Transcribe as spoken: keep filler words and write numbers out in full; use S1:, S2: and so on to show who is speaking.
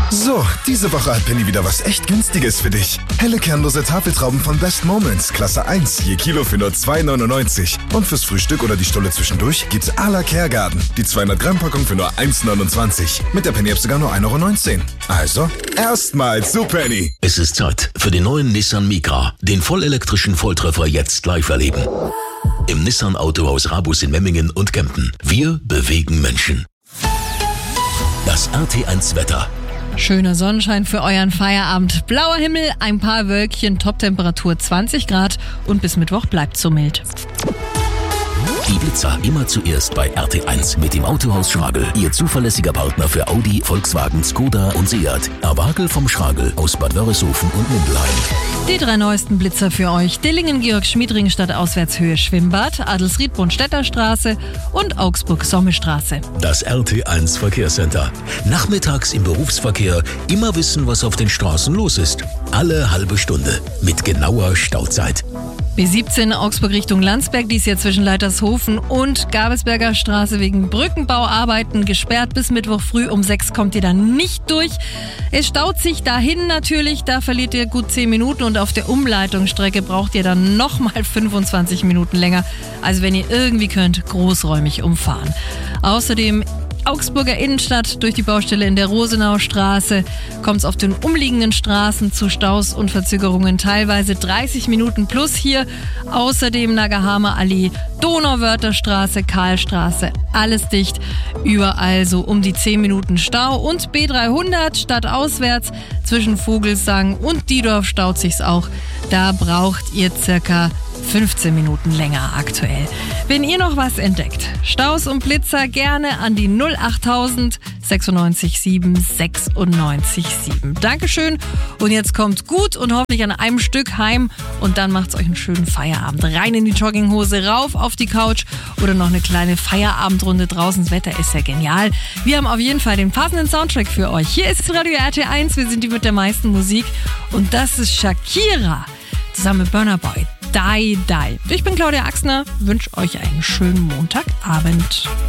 S1: So, diese Woche hat Penny wieder was echt Günstiges für dich. Helle kernlose Tafeltrauben von Best Moments, Klasse eins, je Kilo für nur zwei neunundneunzig. Und fürs Frühstück oder die Stulle zwischendurch gibt's à la Kergarten. Die zweihundert Gramm Packung für nur eins neunundzwanzig. Mit der Penny-App sogar nur ein Euro neunzehn. Also, erstmals zu Penny.
S2: Es ist Zeit für den neuen Nissan Micra. Den vollelektrischen Volltreffer jetzt live erleben. Im Nissan Autohaus Rabus in Memmingen und Kempten. Wir bewegen Menschen. Das R T eins Wetter.
S3: Schöner Sonnenschein für euren Feierabend. Blauer Himmel, ein paar Wölkchen, Toptemperatur zwanzig Grad und bis Mittwoch bleibt so mild.
S2: Die Blitzer immer zuerst bei R T eins mit dem Autohaus Schragel. Ihr zuverlässiger Partner für Audi, Volkswagen, Skoda und Seat. Erwagel vom Schragel aus Bad Wörishofen und Mindelheim.
S3: Die drei neuesten Blitzer für euch. Dillingen, Georg-Schmiedring-Stadt Auswärtshöhe Schwimmbad, Adelsried-Brunn-Städter-Straße und Augsburg-Sommestraße.
S2: Das R T eins Verkehrscenter. Nachmittags im Berufsverkehr immer wissen, was auf den Straßen los ist. Alle halbe Stunde mit genauer Stauzeit.
S3: B siebzehn Augsburg Richtung Landsberg, dies ja zwischen Leitershofen und Gabelsberger Straße wegen Brückenbauarbeiten gesperrt. Bis Mittwoch früh um sechs kommt ihr dann nicht durch. Es staut sich dahin natürlich, da verliert ihr gut zehn Minuten und auf der Umleitungsstrecke braucht ihr dann nochmal fünfundzwanzig Minuten länger. Also wenn ihr irgendwie könnt, großräumig umfahren. Außerdem Augsburger Innenstadt durch die Baustelle in der Rosenaustraße kommt es auf den umliegenden Straßen zu Staus und Verzögerungen, teilweise dreißig Minuten plus hier. Außerdem Nagahamer Allee, Donauwörtherstraße, Karlstraße, alles dicht. Überall so um die zehn Minuten Stau und B dreihundert stadtauswärts zwischen Vogelsang und Diedorf staut sich's auch. Da braucht ihr circa fünfzehn Minuten länger aktuell. Wenn ihr noch was entdeckt, Staus und Blitzer gerne an die null achttausend sechsundneunzig sieben sechsundneunzig sieben. Dankeschön und jetzt kommt gut und hoffentlich an einem Stück heim und dann macht's euch einen schönen Feierabend. Rein in die Jogginghose, rauf auf die Couch oder noch eine kleine Feierabendrunde draußen. Das Wetter ist ja genial. Wir haben auf jeden Fall den passenden Soundtrack für euch. Hier ist Radio R T eins, wir sind die mit der meisten Musik und das ist Shakira zusammen mit Burna Boy. Die, die. Ich bin Claudia Axner, wünsche euch einen schönen Montagabend.